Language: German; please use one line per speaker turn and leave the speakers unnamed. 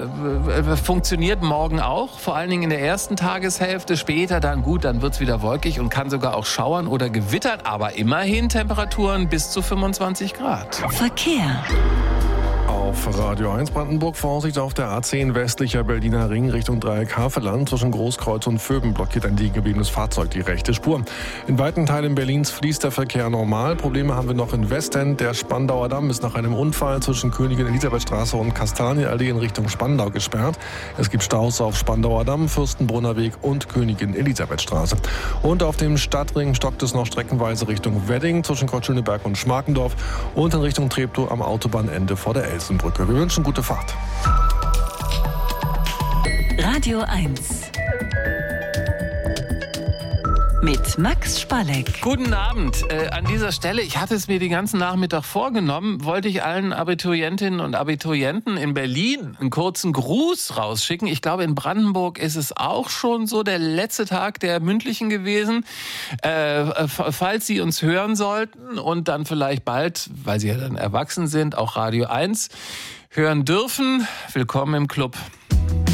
funktioniert morgen auch, vor allen Dingen in der ersten Tageshälfte. Später dann wird es wieder wolkig und kann sogar auch schauern oder gewittern. Aber immerhin Temperaturen bis zu 25 Grad.
Verkehr.
Auf Radio 1 Brandenburg Vorsicht auf der A10 westlicher Berliner Ring Richtung Dreieck Havelland. Zwischen Großkreuz und Vöben blockiert ein liegengebliebenes Fahrzeug die rechte Spur. In weiten Teilen Berlins fließt der Verkehr normal. Probleme haben wir noch in Westend. Der Spandauer Damm ist nach einem Unfall zwischen Königin-Elisabeth-Straße und Kastanienallee in Richtung Spandau gesperrt. Es gibt Staus auf Spandauer Damm, Fürstenbrunner Weg und Königin-Elisabeth-Straße. Und auf dem Stadtring stockt es noch streckenweise Richtung Wedding zwischen Kreuz Schöneberg und Schmarkendorf und in Richtung Treptow am Autobahnende vor der Elsenbrücke. Wir wünschen gute Fahrt.
Radio 1 mit Max Spalleck.
Guten Abend. An dieser Stelle, ich hatte es mir den ganzen Nachmittag vorgenommen, wollte ich allen Abiturientinnen und Abiturienten in Berlin einen kurzen Gruß rausschicken. Ich glaube, in Brandenburg ist es auch schon so der letzte Tag der mündlichen gewesen. Falls Sie uns hören sollten und dann vielleicht bald, weil Sie ja dann erwachsen sind, auch Radio 1 hören dürfen, willkommen im Club.